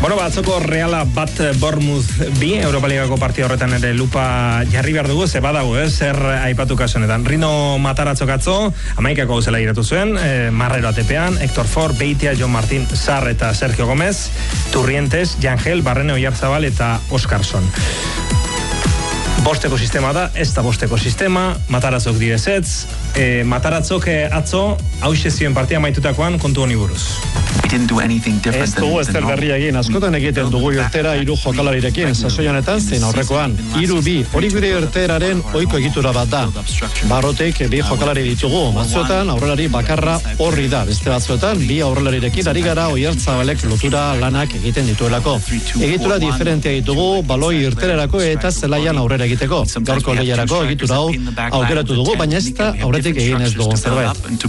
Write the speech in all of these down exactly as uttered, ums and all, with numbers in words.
Bueno, batzoko Reala bat Bournemouth bi, Europa Ligako partida horretan ere lupa jarri behar dugu, ze badago, eh? Zer aipatu kasunetan. Rino Matarazzo atzo, amaikako zela iratu zuen, eh, Marrero atepean, Héctor Ford, Beitia, Jon Martín, Sarr eta Sergio Gómez, Turrientes, Yangel, Barrene Oyarzabal eta Oscarson. Bosteko sistema da, ez da bosteko sistema, Matarazzok direzetz, e, Matarazzok atzo, hauxe zioen partia maitutakoan kontu honi buruz. Ez dugu ez berria egin, askotan egiten dugu irtera hiru jokalarirekin, sasoi honetan zein aurrekoan. Hiru bi, hori gure irteraren ohiko egitura bat da. Barrotek bi jokalari ditugu, batzuetan aurrelari bakarra horri da, beste batzuetan bi aurrelarirekin ari gara Oyarzabalek lotura lanak egiten dituelako. Egitura diferentea ditugu, baloi irtererako eta zelaian aurrera egiteko. Gaurko lehiarako egitura hau aukeratu dugu, baina ez da aurretik egin ez dugun zerbait.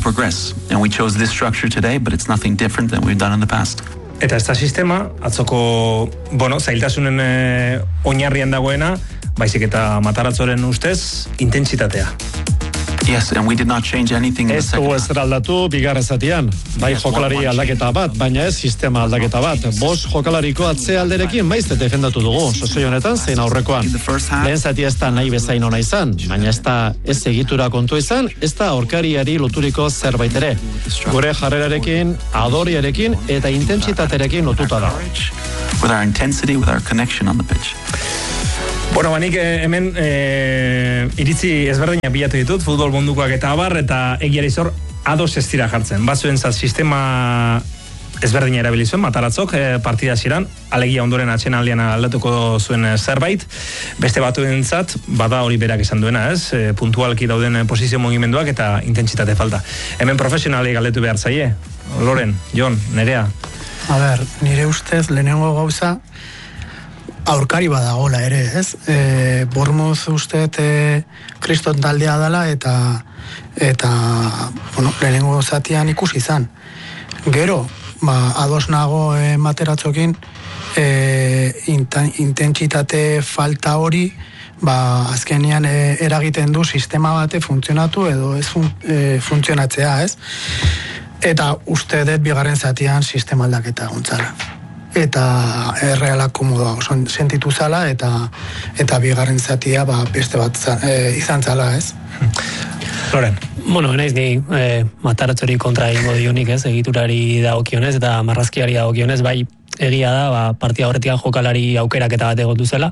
Eta ez da sistema, atzoko, bueno, zailtasunen eh, oinarrian dagoena, baizik eta Matarazzoren ustez, intentsitatea. Yes, and we did not change anything in the Ez second dugu half. ez dira aldatu bigarren zatian. Bai jokalari aldaketa bat, baina ez sistema aldaketa bat. Bost jokalariko atze alderekin maizte defendatu dugu, sasoi honetan zein aurrekoan. Lehen zati ez da nahi bezain ona izan, baina ez da ez egitura kontu izan, ez da aurkariari loturiko zerbait ere. Gure jarrerarekin, adoriarekin eta intentsitaterekin lotuta da. With our intensity, with our connection on the pitch. Bueno, banik hemen e, iritzi ezberdinak bilatu ditut, futbol mundukoak eta abar, eta egiari zor ados ez dira jartzen. Batzuentzat sistema ezberdina erabili zuen, Matarazzok e, partida ziran, alegia ondoren atxenaldian aldatuko zuen zerbait, beste batuentzat, bada hori berak esan duena, ez? E, puntualki dauden posizio mugimenduak eta intentsitate falta. Hemen profesionalei galdetu behar zaie. Loren, Jon, Nerea. A ber, nire ustez lehenengo gauza, aurkari badagola ere, ez? E, Bournemouth usteet e, kriston taldea dela eta eta bueno, lehenengo zatian ikusi izan. Gero, ba, ados nago e, Materazzokin e, intentsitate falta hori ba, azkenean e, eragiten du sistema bate funtzionatu edo ez fun, e, funtzionatzea, ez? Eta uste dut bigarren zatian sistema aldaketa gontzala. Eta errealak komodoa sentitu zala eta eta bigarren zatia ba, beste bat e, izan zala, ez? Loren. Bueno, naiz ni eh, Matarazzori kontra egingo dionik, ez? Egiturari dagokionez eta marrazkiari dagokionez, bai egia da, ba, partia horretikan jokalari aukeraketa bat egon duzela,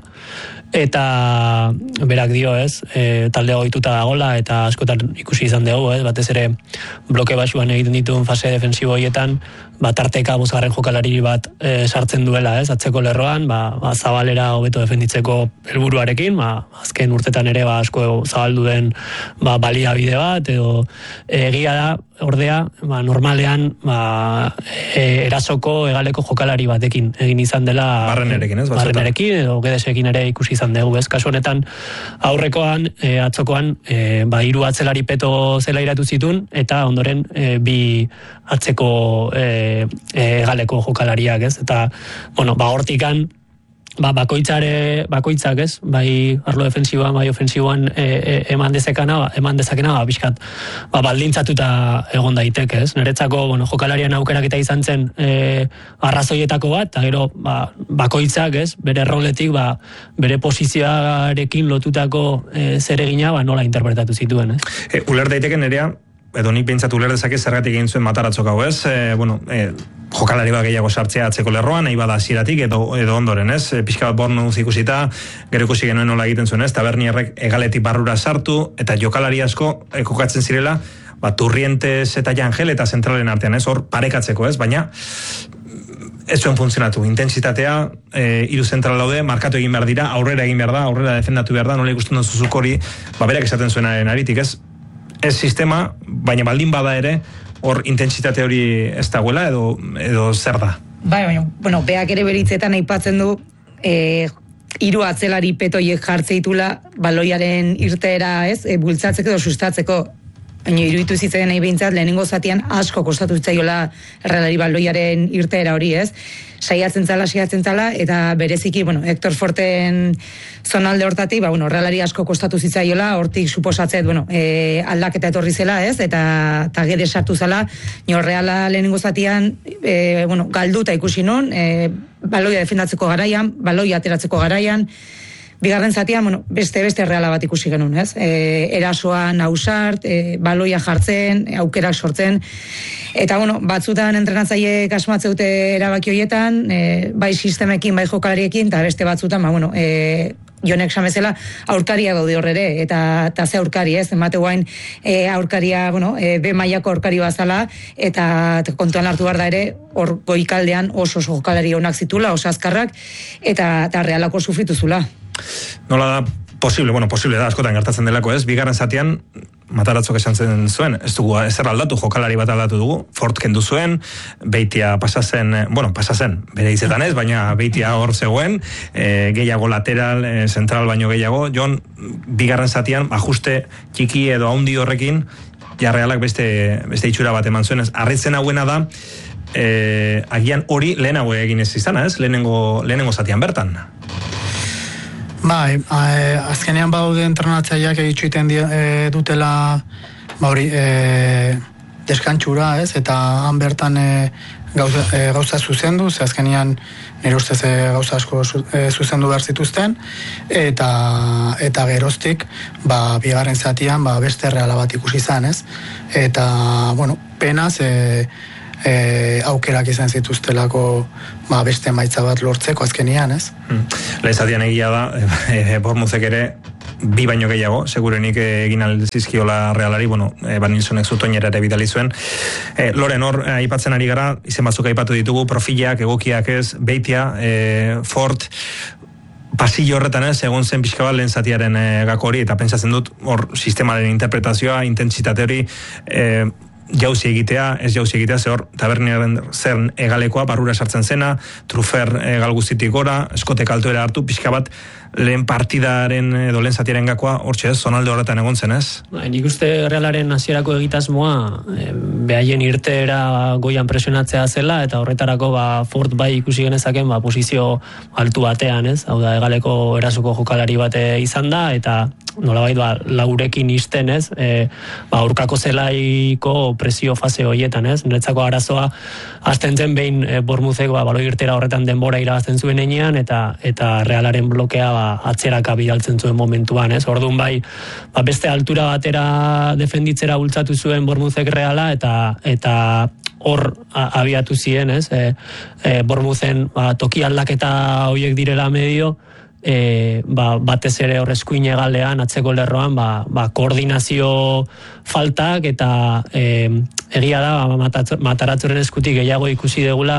eta berak dio, ez, e, taldea ohituta dagola, eta askotan ikusi izan dugu, ez, batez ere bloke basuan egiten dituen fase defensibo horietan, ba, tarteka bosgarren jokalari bat e, sartzen duela, ez, atzeko lerroan, ba, ba zabalera hobeto defenditzeko helburuarekin, ba, azken urtetan ere, ba, asko zabaldu den, ba, baliabide bat, edo egia da, ordea, ba, normalean, ba, e, erasoko egaleko jokalari batekin egin izan dela Barrenerekin, ez? Barrenerekin, edo Guedesekin ere ikusi izan dugu, ez? Kasu honetan, aurrekoan, e, atzokoan, e, ba, hiru atzelari peto zela iratu zitun, eta ondoren e, bi atzeko e, e, egaleko jokalariak, ez? Eta, bueno, ba, hortikan, ba, bakoitzare, bakoitzak, ez? Bai arlo defensiboan, bai ofensiboan e, e, eman dezakena, eman dezakena, ba, bizkat, ba, baldintzatuta egon daiteke, ez? Niretzako, bueno, jokalarian aukeraketa izan zen e, arrazoietako bat, eta gero, ba, bakoitzak, ez? Bere roletik, ba, bere posizioarekin lotutako e, zeregina, ba, nola interpretatu zituen, ez? E, uler daiteke Nerea, edo nik behintzatu uler dezake zergatik egin zuen Matarazzok hau, ez? E, bueno, e, jokalari bat gehiago sartzea atzeko lerroan, nahi bada hasieratik edo, edo ondoren, ez? E, pixka bat Bournemouth ikusita, gero ikusi genuen nola egiten zuen, ez? Tabernierrek egaletik barrura sartu, eta jokalari asko e, kokatzen zirela, ba, Turrientes eta Yangel eta zentralen artean, ez? Hor parekatzeko, ez? Baina ez zuen funtzionatu. Intentsitatea, e, hiru zentral daude, markatu egin behar dira, aurrera egin behar da, aurrera defendatu behar da, nola ikusten duzuzuk hori, ba, berak esaten zuenaren aritik, ez? Ez sistema, baina baldin bada ere, hor intentsitate hori ez dagoela, edo, edo zer da? Bai, baina, bueno, beak ere beritzetan aipatzen du, e, hiru atzelari petoiek jartze ditula, baloiaren irteera, ez, e, bultzatzeko edo sustatzeko. baina iruditu zitzen nahi behintzat lehenengo zatian asko kostatu zitzaiola Realari baloiaren irteera hori, ez? Saiatzen zala, saiatzen zala, eta bereziki, bueno, Hector Forten zonalde hortatik, ba, bueno, Realari asko kostatu zitzaiola, hortik suposatzet, bueno, e, aldaketa etorri zela, ez? Eta tagede sartu zela, nio Reala lehenengo zatian, e, bueno, galduta ikusi nun, e, baloia defendatzeko garaian, baloia ateratzeko garaian, bigarren zatian, bueno, beste beste Reala bat ikusi genuen, ez? E, erasoan ausart, e, baloia jartzen, aukerak sortzen, eta, bueno, batzutan entrenatzaileek asmatze dute erabaki horietan, e, bai sistemekin, bai jokalariekin, eta beste batzutan, ba, bueno, e, Jonek samezela, aurkaria daude horrere, eta, eta ze aurkari, ez? Emate guain, e, aurkaria, bueno, e, B mailako aurkari bazala, eta kontuan hartu behar da ere, hor goikaldean oso oso jokalari onak zitula, oso azkarrak, eta, eta Realako sufritu zula. Nola da posible, bueno, posible da, askotan gertatzen delako, ez? Bigarren zatean, Mataratzok esan zen zuen, ez dugu ezer aldatu, jokalari bat aldatu dugu, Fort kendu zuen, Beitia pasazen, bueno, pasazen, bere izetan ez, baina Beitia hor zegoen, e, gehiago lateral, e, zentral baino gehiago, Jon, bigarren zatean, ajuste txiki edo haundi horrekin, ja Realak beste, beste itxura bat eman zuen, ez, harritzen hauena da, e, agian hori lehenago egin ez izana, ez, lehenengo, lehenengo zatean bertan. Bai, azkenean baude entrenatzaileak egitxu iten e, dutela ba hori e, deskantxura, ez? Eta han bertan e, gauza, e, gauza zuzendu, ze azkenean nire ustez e, gauza asko zu, e, zuzendu behar zituzten, eta eta geroztik ba, bigarren zatian ba, beste Reala bat ikusi izan, ez? Eta, bueno, penaz e, E, aukerak izan zituztelako ba, beste emaitza bat lortzeko azkenian, ez? Hmm. Lehizatian egia da, e, Bormuzek ere bi baino gehiago, segurenik egin aldizizkiola Realari, bueno, e, Van Nilsonek zutoinera ere bidali zuen. E, Loren, hor, aipatzen ari gara, izen batzuk aipatu ditugu, profilak, egokiak ez, Beitia, e, Fort, pasillo horretan ez, egon zen pixka bat lehen zatiaren e, gako hori, eta pentsatzen dut, hor, sistemaren interpretazioa, intentsitate hori, e, jauzi egitea, ez jauzi egitea, ze hor, taberniaren zer egalekoa, barrura sartzen zena, Trufer egal guztitik gora, eskotek altuera hartu, pixka bat, lehen partidaren edo lehen zatiaren gakoa, hortxe ez, zonalde horretan egon zen, ez? Ba, nik uste Realaren hasierako egitasmoa, e, behaien irteera goian presionatzea zela, eta horretarako ba, Fort bai ikusi genezaken, ba, posizio altu batean, ez? Hau da, egaleko erasuko jokalari bate izan da, eta nolabait ba, laurekin izten, ez? E, ba, aurkako zelaiko presio fase horietan, ez? Niretzako arazoa hasten zen behin e, Bormuzek ba, baloi irtera horretan denbora irabazten zuen enean, eta eta Realaren blokea ba, atzeraka bidaltzen zuen momentuan, ez? Orduan bai, ba, beste altura batera defenditzera bultzatu zuen Bormuzek Reala, eta eta hor a, abiatu ziren, ez? E, e, Bormuzen ba, toki aldaketa horiek direla medio, E, ba, batez ere hor eskuin egalean, atzeko lerroan, ba, ba, koordinazio faltak, eta e, egia da, ba, Mataratzoren eskutik gehiago ikusi degula,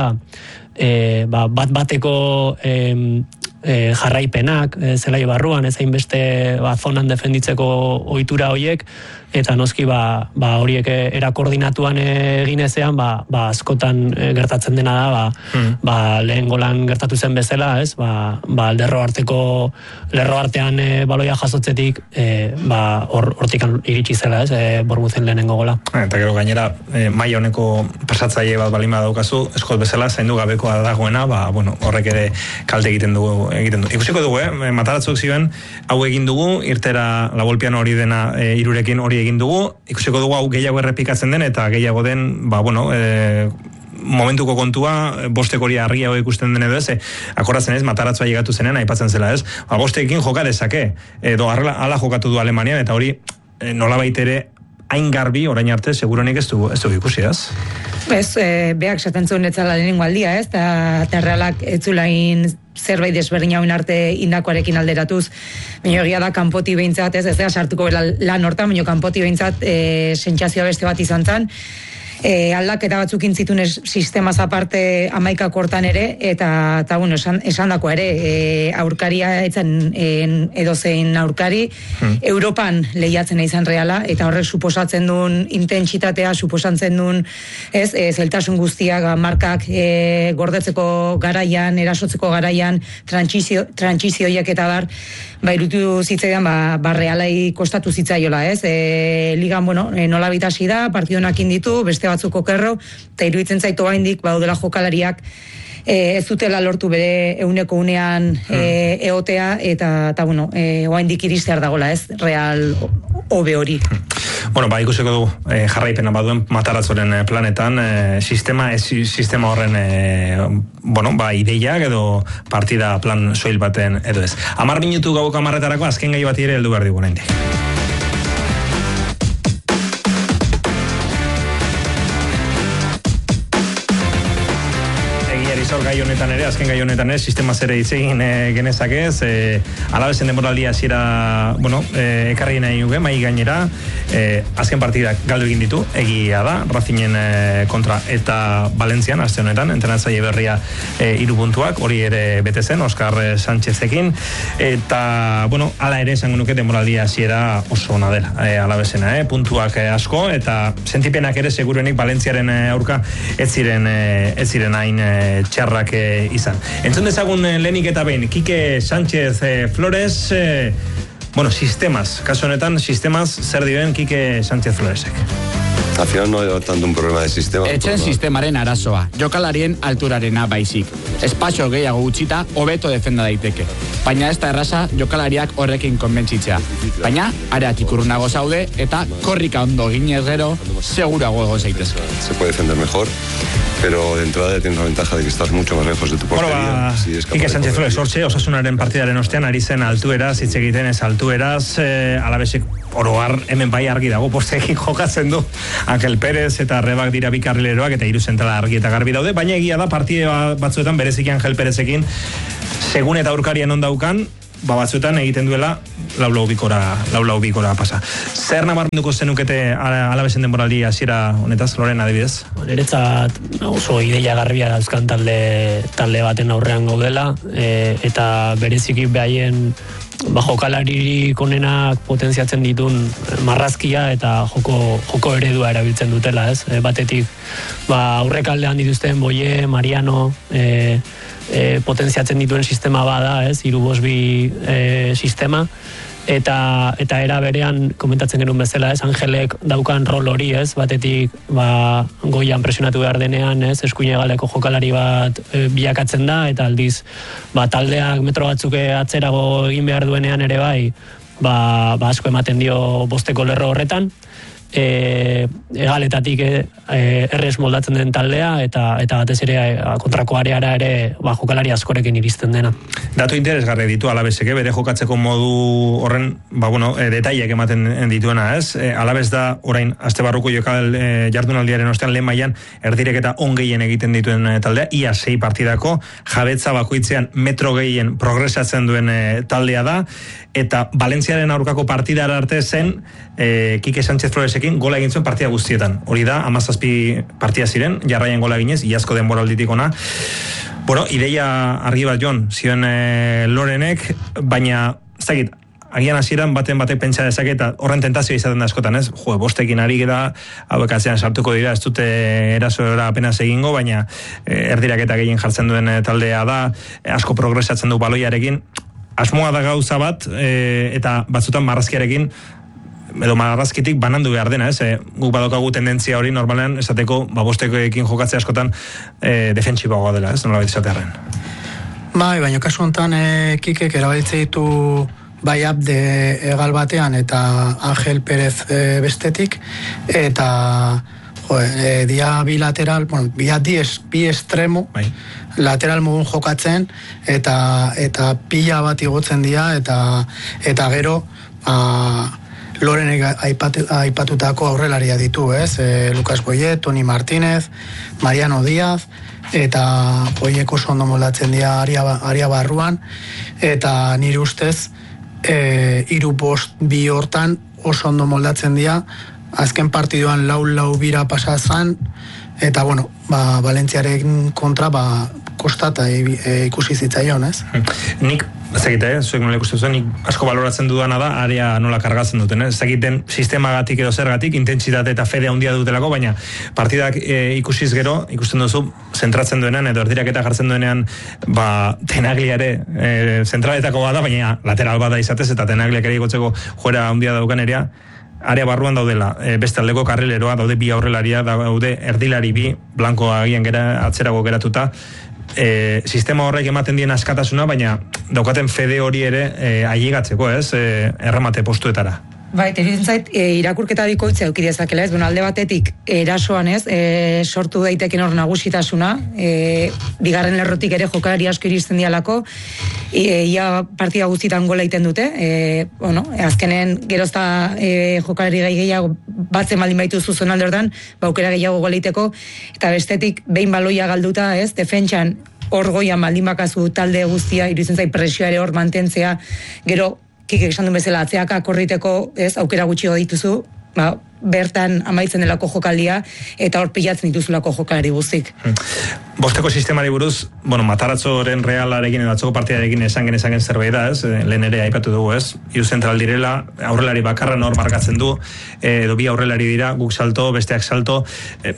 e, ba, bat bateko e, e, jarraipenak, e, zelai barruan, ez hainbeste ba, zonan defenditzeko ohitura horiek, eta noski ba, ba, horiek erakoordinatuan egin ezean, ba, ba, askotan gertatzen dena da, ba, hmm. ba, lehen golan gertatu zen bezala, ez? Ba, ba, lerro arteko, lerro artean e, baloia jasotzetik, e, ba, or, hortik iritsi zela, ez? E, Bormuzen lehenengo gola. Eta gero gainera, e, maila honeko pasatzaile bat balin badaukazu, eskot bezala, zaindu gabekoa dagoena, ba, bueno, horrek ere kalte egiten dugu, egiten dugu. Ikusiko dugu, eh? Mataratzok zioen, hau egin dugu, irtera labolpian hori dena e, irurekin hori egin dugu, ikusiko dugu hau gehiago errepikatzen den, eta gehiago den, ba, bueno, e, momentuko kontua, bostek hori argiago ikusten den edo ez, e, akoratzen ez, Mataratzoa llegatu zenean, aipatzen zela ez, ba, bostekin joka dezake, edo arrela, ala jokatu du Alemanian, eta hori e, nolabait ere, hain garbi, orain arte, seguronik ez du, ez du ikusi, ez? Ez, e, beak esaten zuen etzala lehenengo aldia, ez, eta Realak etzulain zerbait desberdin hauen arte indakoarekin alderatuz, baina egia da kanpoti behintzat, ez, ez da sartuko lan hortan, baina kanpoti behintzat e, sentsazioa beste bat izan zen, e, aldaketa batzuk intzitun sistemaz aparte amaika kortan ere, eta, eta bueno, esan, esan dako ere, e, aurkaria etzen edozein aurkari, hmm. Europan lehiatzen izan reala, eta horrek suposatzen duen intentsitatea, suposatzen duen, ez, e, zeltasun guztiak, markak e, gordetzeko garaian, erasotzeko garaian, trantsizio, trantsizioiak eta bar, ba, irutu zitzaidan, ba, ba realai kostatu zitzaiola, ez? E, ligan, bueno, e, nola bitasi da, partidonak inditu, beste batzuk okerro, eta iruditzen zaitu haindik, baudela jokalariak, e, ez dutela lortu bere euneko unean e, eotea, eta, eta bueno, e, haindik iristear dagola, ez? Real hobe hori. Bueno, ba, ikusiko du eh, jarraipena baduen Mataratzoren eh, planetan, eh, sistema, ez sistema horren eh, bueno, ba, ideiak edo partida plan soil baten edo ez. Amar minutu gauko amarretarako azken gai bat ere heldu behar digu nahi. Zor gai honetan ere, azken gai honetan ere, sistema zere itzegin e, genezakez, e, alabesen demoraldia hasiera, bueno, e, ekarri nahi nuke, mai gainera, e, azken partidak galdu egin ditu, egia da, Racingen e, kontra eta Valentzian, aste honetan, entrenatzaile berria e, hiru puntuak, hori ere bete zen, Oskar Sánchezekin, eta, bueno, ala ere esango nuke demoraldia hasiera oso ona dela, e, alabesena, e, puntuak e, asko, eta sentipenak ere seguruenik Valentziaren e, aurka ez ziren, e, ez ziren hain e, txarrak eh, izan. Entzun dezagun eh, lehenik eta behin, Kike Sánchez eh, Flores, eh, bueno, sistemas, kasu honetan, sistemas, zer dioen Kike Sánchez Floresek? Al final no hay tanto un problema de sistema. Etxen sistemaren arazoa, jokalarien alturarena baizik. Espazio gehiago utzita, hobeto defenda daiteke. Baina ez da erraza jokalariak horrekin konbentzitzea. Baina, areatik urrunago zaude, eta korrika ondo ginez gero, segurago ego zaitezke. Se puede defender mejor, pero de entrada tienes la ventaja de que estás mucho más lejos de tu portería. Bueno, ba, si Kike Sánchez Flores hortxe, Osasunaren partidaren ostean, ari zen altueraz, hitz egiten ez altueraz, eh, alabesek oroar hemen bai argi dago, postekin jokatzen du Angel Pérez eta Rebak dira bi karrileroak eta hiru zentrala argi eta garbi daude, baina egia da partide batzuetan bereziki Angel Pérezekin segun eta aurkarian on daukan, ba batzuetan egiten duela lau lau bikora, lau lau bikora pasa. Zer nabarmenduko zenukete alabesen denboraldi hasiera honetaz, Loren adibidez? Niretzat oso ideia garbia dauzkan talde, talde baten aurrean gaudela, e, eta bereziki behaien ba, jokalaririk onenak potentziatzen ditun marrazkia eta joko, joko eredua erabiltzen dutela, ez? E, batetik ba, aurrekaldean dituzten Boie, Mariano, e, e, potentziatzen dituen sistema bada, ez? Hiru bost bi e, sistema, eta eta era berean komentatzen genuen bezala, ez? Angelek daukan rol hori, ez? Batetik ba, goian presionatu behar denean, ez? Eskuinegaleko jokalari bat e, bilakatzen da, eta aldiz ba, taldeak metro batzuk atzerago egin behar duenean ere bai, ba, ba asko ematen dio bosteko lerro horretan. E, egaletatik e, errez moldatzen den taldea eta eta batez ere kontrako areara ere ba, jokalari askorekin iristen dena. Datu interesgarri ditu Alabesek, bere jokatzeko modu horren ba, bueno, e, detaileak ematen dituena, ez? E, Alabes da orain aste barruko jokal e, jardunaldiaren ostean lehen mailan erdirek eta on gehien egiten dituen e, taldea, ia sei partidako jabetza bakoitzean metro gehien progresatzen duen e, taldea da, eta Valentziaren aurkako partidara arte zen e, Kike Sánchez Floresekin gola egin zuen partida guztietan. Hori da, hamazazpi partida ziren, jarraian gola eginez, iazko denboralditik ona. Bueno, ideia argi bat Jon, zioen e, Lorenek, baina, ez dakit, agian hasieran baten batek pentsa dezake eta horren tentazioa izaten da askotan, ez? Jo, bostekin ari gara, hauek atzean sartuko dira, ez dute erasoera apenas egingo, baina e, erdirak eta gehien jartzen duen e, taldea da, e, asko progresatzen du baloiarekin, asmoa da gauza bat, e, eta batzutan marrazkiarekin, edo marrazkitik banandu behar dena, ez? E, guk badokagu tendentzia hori normalean esateko, ba bostekoekin jokatzea askotan e, defentsiboagoa dela, ez? Nola esatearren. Bai, baina kasu honetan e, Kikek erabiltze ditu bai Abde egal batean eta Angel Pérez e, bestetik, eta jo, e, dia bilateral, bueno, dia di es, bi estremo, bai. Lateral mogun jokatzen, eta eta pila bat igotzen dira, eta eta gero a, Lorenek aipatu, aipatutako aurrelaria ditu, ez? E, Lucas Boye, Toni Martínez, Mariano Díaz, eta Boyek oso ondo moldatzen dira aria, aria barruan, eta nire ustez e, hiru bost bi hortan oso ondo moldatzen dira azken partiduan lau-lau bira pasazan, eta, bueno, ba, Valentziaren kontra, ba, kostata e, ikusi zitzaion, ez? Nik, ez egite, eh? Zuek nola ikusten zuen, nik asko baloratzen dudana da, area nola kargatzen duten, eh? Ez egiten sistemagatik edo zergatik, intentsitate eta fede handia dutelako, baina partidak e, ikusiz gero, ikusten duzu, zentratzen duenean, edo erdiraketa jartzen duenean, ba, Tenagliare e, zentraletako bada, baina lateral bada izatez, eta Tenagliak ere igotzeko joera handia daukan erea, area barruan daudela, e, beste aldeko karrileroa, daude bi aurrelaria, daude erdilari bi, blankoa agian gera, atzerago geratuta, e, sistema horrek ematen dien askatasuna, baina daukaten fede hori ere e, ailegatzeko, ez, e, erramate postuetara. Bai, teruditzen zait, e, irakurketa bikoitzea euki dezakela, ez, alde batetik erasoan, ez, e, sortu daiteken hor nagusitasuna, e, bigarren lerrotik ere jokalari asko iristen dialako, e, ia partida guztietan gola egiten dute, e, bueno, azkenen gerozta e, jokalari gai gehiago batzen baldin baitu zuzen alde hortan, baukera gehiago gola egiteko, eta bestetik behin baloia galduta, ez, defentsan hor goian baldin bakazu talde guztia, iruditzen zait presioa ere hor mantentzea, gero Kikek esan duen bezala, atzeaka korriteko, ez, aukera gutxi dituzu, ba, bertan amaitzen delako jokaldia, eta hor pilatzen dituzulako jokalari guztik. Hmm. Bosteko sistemari buruz, bueno, Mataratzoren Realarekin edo atzoko partidarekin esan genezaken zerbait da, ez, lehen ere aipatu dugu, ez, hiru zentral direla, aurrelari bakarra hor markatzen du, edo bi aurrelari dira, guk salto, besteak salto, e,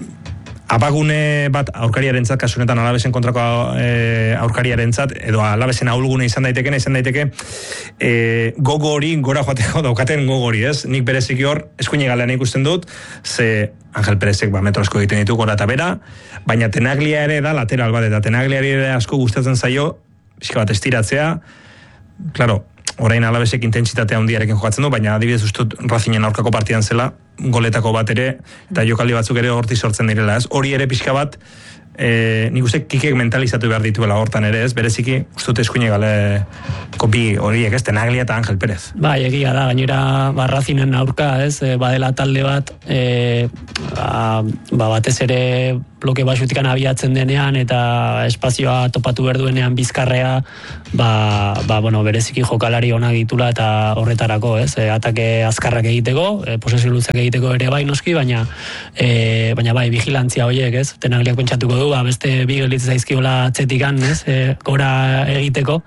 abagune bat aurkariarentzat, kasunetan Alavesen kontrako e, aurkariarentzat, edo Alavesen ahulgune izan daiteke, izan daiteke, e, gogo hori, gora joateko daukaten gogo hori, ez? Nik bereziki hor, eskuine galean ikusten dut, ze Angel Perezek ba, metro asko egiten ditu gora eta bera, baina Tenaglia ere da lateral bat, eta Tenaglia ere asko gustatzen zaio, pixka bat estiratzea, claro, orain Alavesek intentsitatea handiarekin jokatzen du, baina adibidez ustut Racingen aurkako partidan zela, goletako bat ere, eta jokaldi batzuk ere horti sortzen direla, ez? Hori ere pixka bat, e, nik uste Kikek mentalizatu behar dituela hortan ere, ez? Bereziki, ustut eskuine gale kopi horiek, ez? Tenaglia eta Angel Perez. Bai, egia da, gainera Barrazinen aurka, ez? E, badela talde bat, e, ba, ba, batez ere bloke basutikan abiatzen denean eta espazioa topatu berduenean bizkarrea, ba, ba, bueno, bereziki jokalari onak ditula eta horretarako, ez? E, atake azkarrak egiteko, e, posesio luzak egiteko ere bai noski, baina e, baina bai, vigilantzia horiek, ez? Tenagliak pentsatuko du, ba, beste bi gelditzen zaizkiola atzetikan, ez? E, gora egiteko,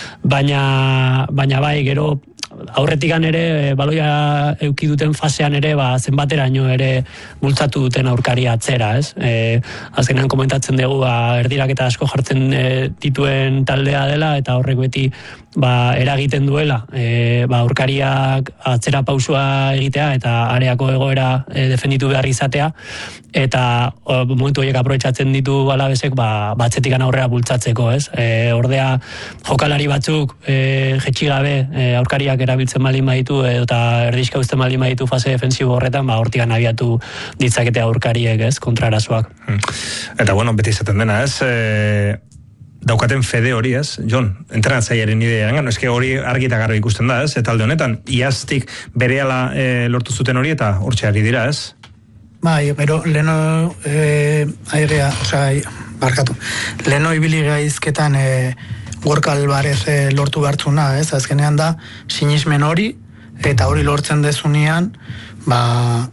baina baina bai, gero aurretikan ere baloia euki duten fasean ere ba zenbateraino ere bultzatu duten aurkaria atzera, ez? E, azkenean komentatzen dugu ba erdiraketa asko jartzen e, dituen taldea dela eta horrek beti ba eragiten duela, e, ba aurkariak atzera pausua egitea eta areako egoera e, defenditu behar izatea eta o, momentu horiek aprobetxatzen ditu Alavesek ba batzetikan aurrera bultzatzeko, ez? E, ordea jokalari batzuk e, jetxi gabe e, aurkariak erabiltzen baldin baditu eta erdizka uzten baldin baditu fase defensibo horretan, ba hortikan abiatu ditzakete aurkariek, ez? Kontrarasoak. Eta bueno, beti izaten dena, ez? E, daukaten fede hori, ez? Jon, entrenatzailearen idean, no, eske hori argi eta garbi ikusten da, ez? Eta alde honetan, iaztik berehala e, lortu zuten hori eta hortxe ari dira, ez? Bai, pero leno eh, airea, osea, barkatu. Leno ibili gaizketan eh, Gorka Alvarez eh, lortu behartzuna, ez? Azkenean da sinismen hori eta hori lortzen dezunean, ba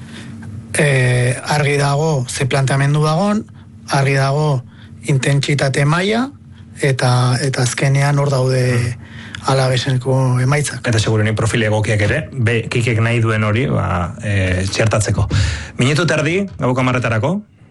eh, argi dago ze planteamendu dagon, argi dago intentsitate maila eta eta azkenean hor daude Alavesenko emaitzak. Eta segurenik profile egokiak ere, be, Kikek nahi duen hori, ba, e, txertatzeko. Minutu terdi, gaboko amarretarako.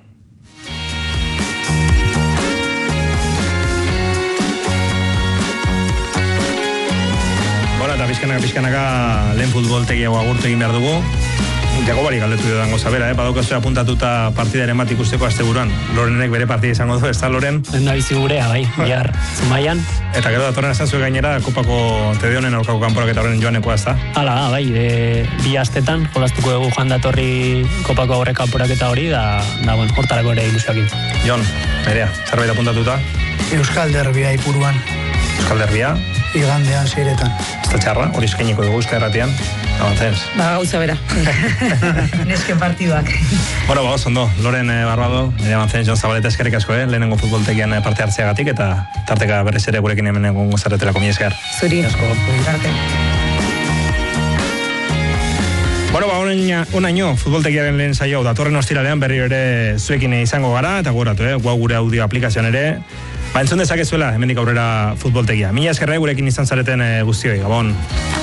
Bora, eta pizkanaka, pizkanaka, lehen futboltegiago agurtu egin behar dugu. Jagobari galdetu dudan goza bera, eh? Badaukazu apuntatuta partidaren bat ikusteko asteburuan. Lorenek bere partida izango du, ez da, Loren? Lehen da bizi gurea, bai, bihar Zumaian. Eta gero datorren esan gainera, kopako Tedeonen aurkako kanporak eta horren joaneko, ez da? Hala, bai, e, bi astetan, jolastuko dugu joan datorri kopako aurre kanporak eta hori, da, da bon, hortarako ere ilusioakin. Jon, Nerea, zerbait apuntatuta? Euskal Derbia ipuruan. Euskal Derbia? Igandean seiretan. Ez da txarra, hori eskainiko dugu Euskal Erratian. Avantzens. Ba, gauza bera. Nesken partiduak. Bueno, ba, ondo, Loren eh, Barbado, nire Avantzens, Jon Zabaleta eskerrik asko, eh? Lehenengo futboltegian parte hartzeagatik eta tarteka berriz ere gurekin hemen egon gozarretela komi esker. Zuri. Asko. Arte. Bueno, ba, onaino, futboltegiaren lehen saio, datorren ostiralean berri ere zuekin izango gara, eta goratu, eh, guau gure audio aplikazioan ere, ba, entzun dezakezuela, hemendik aurrera futboltegia. Mila eskerra gurekin izan zareten guztioi, Gabon.